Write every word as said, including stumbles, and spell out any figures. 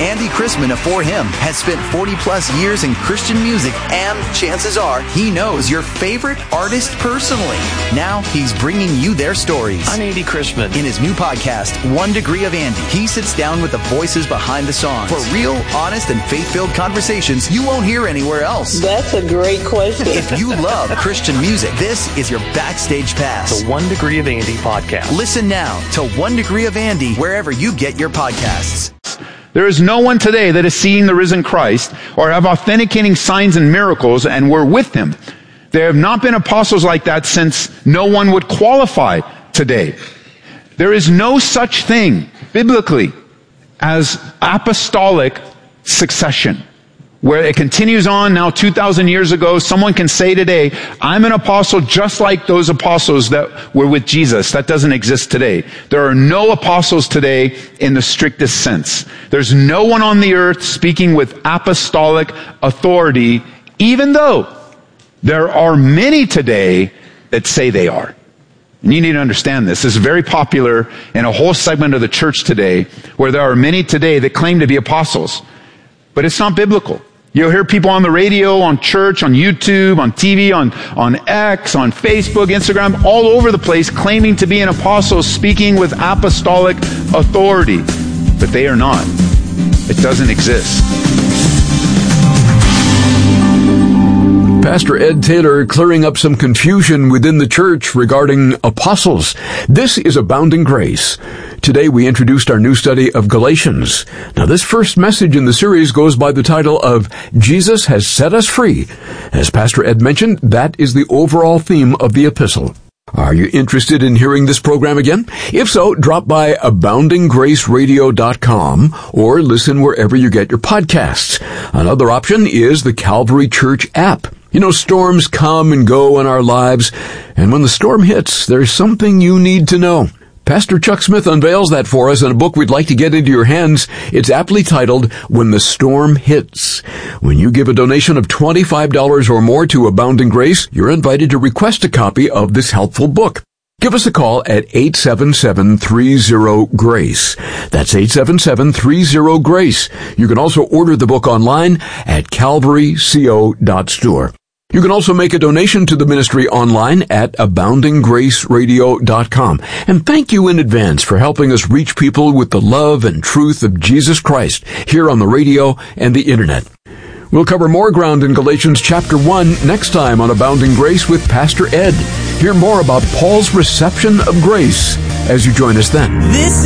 Andy Chrisman of For Him has spent forty plus years in Christian music, and chances are he knows your favorite artist personally. Now he's bringing you their stories. I'm Andy Chrisman. In his new podcast, One Degree of Andy, he sits down with the voices behind the songs for real, honest, and faith-filled conversations you won't hear anywhere else. That's a great question. If you love Christian music, this is your backstage pass. The One Degree of Andy podcast. Listen now to One Degree of Andy wherever you get your podcasts. There is no one today that is seeing the risen Christ or have authenticating signs and miracles and were with him. There have not been apostles like that since no one would qualify today. There is no such thing biblically as apostolic succession, where it continues on now two thousand years ago. Someone can say today, I'm an apostle just like those apostles that were with Jesus. That doesn't exist today. There are no apostles today in the strictest sense. There's no one on the earth speaking with apostolic authority, even though there are many today that say they are. And you need to understand this. This is very popular in a whole segment of the church today, where there are many today that claim to be apostles. But it's not biblical. You'll hear people on the radio, on church, on YouTube, on T V, on, on X, on Facebook, Instagram, all over the place, claiming to be an apostle, speaking with apostolic authority. But they are not. It doesn't exist. Pastor Ed Taylor clearing up some confusion within the church regarding apostles. This is Abounding Grace. Today we introduced our new study of Galatians. Now this first message in the series goes by the title of Jesus Has Set Us Free. As Pastor Ed mentioned, that is the overall theme of the epistle. Are you interested in hearing this program again? If so, drop by abounding grace radio dot com or listen wherever you get your podcasts. Another option is the Calvary Church app. You know, storms come and go in our lives, and when the storm hits, there's something you need to know. Pastor Chuck Smith unveils that for us in a book we'd like to get into your hands. It's aptly titled, When the Storm Hits. When you give a donation of twenty-five dollars or more to Abounding Grace, you're invited to request a copy of this helpful book. Give us a call at eight seven seven, three zero, GRACE. That's eight seven seven, three zero, GRACE. You can also order the book online at calvary co dot store. You can also make a donation to the ministry online at abounding grace radio dot com. And thank you in advance for helping us reach people with the love and truth of Jesus Christ here on the radio and the internet. We'll cover more ground in Galatians chapter one next time on Abounding Grace with Pastor Ed. Hear more about Paul's reception of grace as you join us then. This